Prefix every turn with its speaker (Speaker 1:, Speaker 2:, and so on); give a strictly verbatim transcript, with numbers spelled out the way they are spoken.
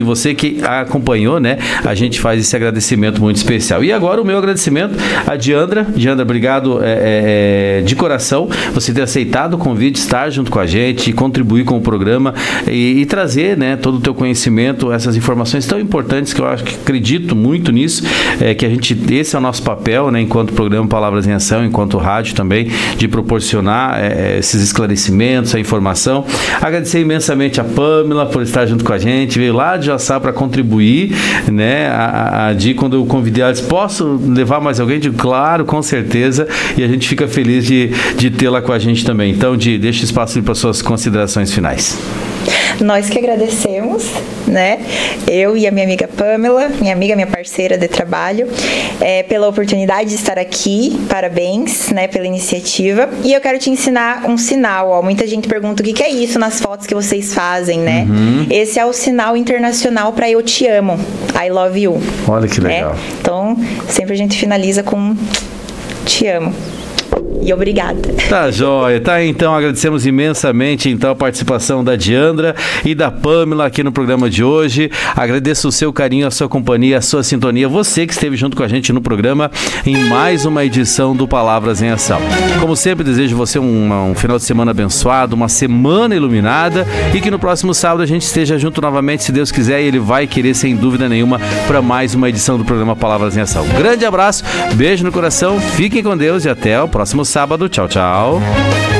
Speaker 1: Você que acompanhou, né? A gente faz esse agradecimento muito especial. E agora o meu agradecimento a Diandra. Diandra, obrigado é, é, de coração você ter aceitado o convite, estar junto com a gente, contribuir com o programa e, e trazer, né, todo o teu conhecimento, essas informações tão importantes que eu acho que acredito muito nisso, é, que a gente, esse é o nosso papel, né, enquanto programa Palavras em Ação, enquanto rádio também, de proporcionar é, esses esclarecimentos, a informação. Agradecer imensamente a Pamela por estar junto com a gente, veio lá de para contribuir, né? A, a Di, quando eu convidei ela, disse, posso levar mais alguém? Eu digo, claro, com certeza, e a gente fica feliz de, de tê-la com a gente também. Então, Di, deixa espaço para suas considerações finais.
Speaker 2: Nós que agradecemos, né? Eu e a minha amiga Pamela, minha amiga, minha parceira de trabalho, é, pela oportunidade de estar aqui. Parabéns, né, pela iniciativa. E eu quero te ensinar um sinal, ó. Muita gente pergunta o que, que é isso nas fotos que vocês fazem, né? Uhum. Esse é o sinal internacional para eu te amo. I love you.
Speaker 1: Olha que legal.
Speaker 2: É? Então, sempre a gente finaliza com te amo. E obrigada.
Speaker 1: Tá joia, tá? Então agradecemos imensamente então a participação da Diandra e da Pamela aqui no programa de hoje. Agradeço o seu carinho, a sua companhia, a sua sintonia, você que esteve junto com a gente no programa em mais uma edição do Palavras em Ação. Como sempre, desejo você um, um final de semana abençoado, uma semana iluminada e que no próximo sábado a gente esteja junto novamente, se Deus quiser, e Ele vai querer sem dúvida nenhuma para mais uma edição do programa Palavras em Ação. Grande abraço, beijo no coração, fiquem com Deus e até o próximo sábado. Tchau, tchau.